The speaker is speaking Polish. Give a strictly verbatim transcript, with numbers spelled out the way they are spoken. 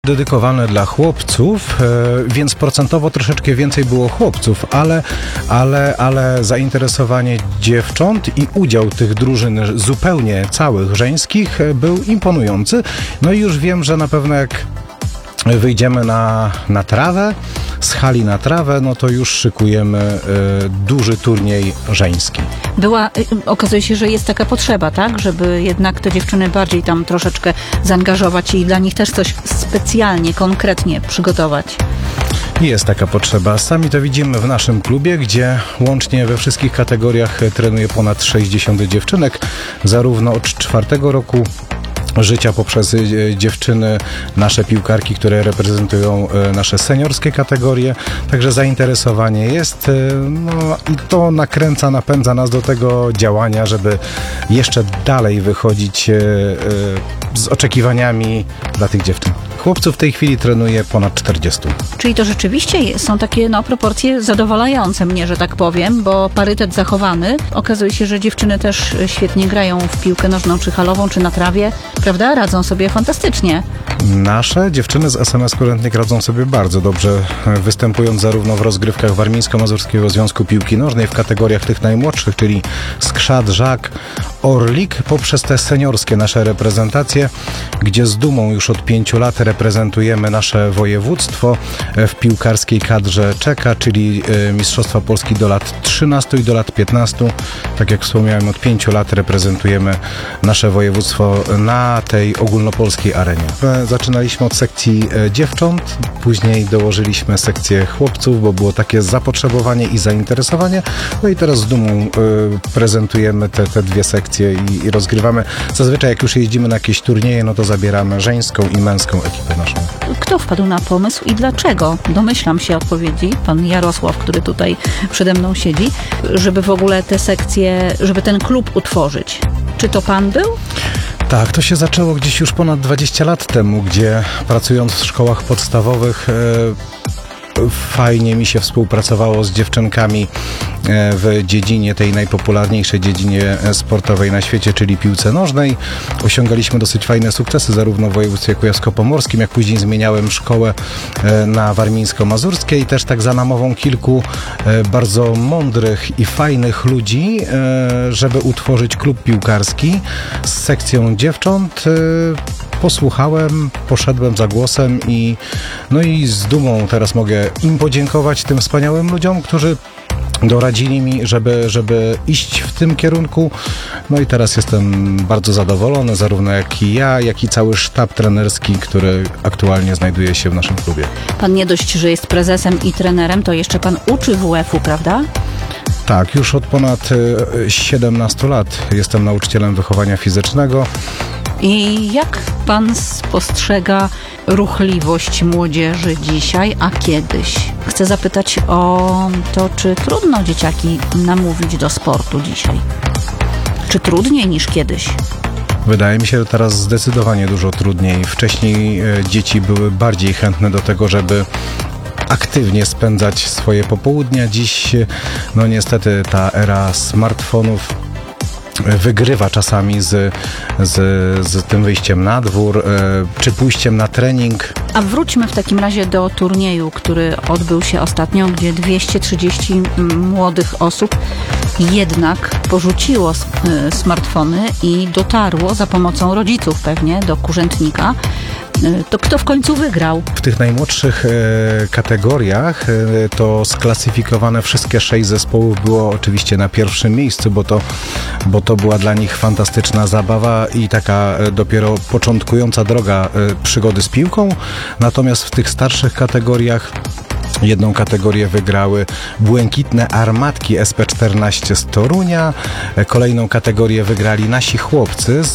Dedykowane dla chłopców, więc procentowo troszeczkę więcej było chłopców, ale, ale, ale zainteresowanie dziewcząt i udział tych drużyn zupełnie całych żeńskich był imponujący. No i już wiem, że na pewno jak wyjdziemy na, na trawę, z hali na trawę, no to już szykujemy y, duży turniej żeński. Była, okazuje się, że jest taka potrzeba, tak? Żeby jednak te dziewczyny bardziej tam troszeczkę zaangażować i dla nich też coś specjalnie, konkretnie przygotować. Jest taka potrzeba. Sami to widzimy w naszym klubie, gdzie łącznie we wszystkich kategoriach trenuje ponad sześćdziesiąt dziewczynek, zarówno od czwartego roku życia poprzez dziewczyny, nasze piłkarki, które reprezentują nasze seniorskie kategorie. Także zainteresowanie jest, no i to nakręca, napędza nas do tego działania, żeby jeszcze dalej wychodzić z oczekiwaniami dla tych dziewczyn. Chłopców w tej chwili trenuje ponad czterdziestu. Czyli to rzeczywiście są takie no, proporcje zadowalające mnie, że tak powiem, bo parytet zachowany. Okazuje się, że dziewczyny też świetnie grają w piłkę nożną, czy halową, czy na trawie, prawda? Radzą sobie fantastycznie. Nasze dziewczyny z S M S Kurentnik radzą sobie bardzo dobrze, występując zarówno w rozgrywkach Warmińsko-Mazurskiego Związku Piłki Nożnej w kategoriach tych najmłodszych, czyli Skrzat, Żak, Orlik, poprzez te seniorskie nasze reprezentacje, gdzie z dumą już od pięciu lat reprezentujemy nasze województwo w piłkarskiej kadrze Czeka, czyli Mistrzostwa Polski do lat trzynastu i do lat piętnastu. Tak jak wspomniałem, od pięciu lat reprezentujemy nasze województwo na tej ogólnopolskiej arenie. Zaczynaliśmy od sekcji dziewcząt, później dołożyliśmy sekcję chłopców, bo było takie zapotrzebowanie i zainteresowanie. No i teraz z dumą y, prezentujemy te, te dwie sekcje i, i rozgrywamy. Zazwyczaj jak już jeździmy na jakieś turnieje, no to zabieramy żeńską i męską ekipę naszą. Kto wpadł na pomysł i dlaczego? Domyślam się odpowiedzi, pan Jarosław, który tutaj przede mną siedzi, żeby w ogóle te sekcje, żeby ten klub utworzyć. Czy to pan był? Tak, to się zaczęło gdzieś już ponad dwadzieścia lat temu, gdzie pracując w szkołach podstawowych e, fajnie mi się współpracowało z dziewczynkami w dziedzinie, tej najpopularniejszej dziedzinie sportowej na świecie, czyli piłce nożnej. Osiągaliśmy dosyć fajne sukcesy zarówno w województwie kujawsko-pomorskim, jak później zmieniałem szkołę na warmińsko-mazurskiej. Też tak za namową kilku bardzo mądrych i fajnych ludzi, żeby utworzyć klub piłkarski z sekcją dziewcząt. Posłuchałem, poszedłem za głosem i no i z dumą teraz mogę im podziękować, tym wspaniałym ludziom, którzy doradzili mi, żeby, żeby iść w tym kierunku. No i teraz jestem bardzo zadowolony, zarówno jak i ja, jak i cały sztab trenerski, który aktualnie znajduje się w naszym klubie. Pan nie dość, że jest prezesem i trenerem, to jeszcze pan uczy W F u, prawda? Tak, już od ponad siedemnastu lat jestem nauczycielem wychowania fizycznego. I jak pan spostrzega ruchliwość młodzieży dzisiaj, a kiedyś? Chcę zapytać o to, czy trudno dzieciaki namówić do sportu dzisiaj? Czy trudniej niż kiedyś? Wydaje mi się, że teraz zdecydowanie dużo trudniej. Wcześniej dzieci były bardziej chętne do tego, żeby aktywnie spędzać swoje popołudnia. Dziś, no niestety, ta era smartfonów wygrywa czasami z, z, z tym wyjściem na dwór, e, czy pójściem na trening. A wróćmy w takim razie do turnieju, który odbył się ostatnio, gdzie dwieście trzydzieści młodych osób jednak porzuciło smartfony i dotarło za pomocą rodziców pewnie do kurzętnika. To kto w końcu wygrał? W tych najmłodszych e, kategoriach e, to sklasyfikowane wszystkie sześć zespołów było oczywiście na pierwszym miejscu, bo to, bo to była dla nich fantastyczna zabawa i taka e, dopiero początkująca droga e, przygody z piłką. Natomiast w tych starszych kategoriach jedną kategorię wygrały Błękitne Armatki S P czternaście z Torunia, kolejną kategorię wygrali nasi chłopcy z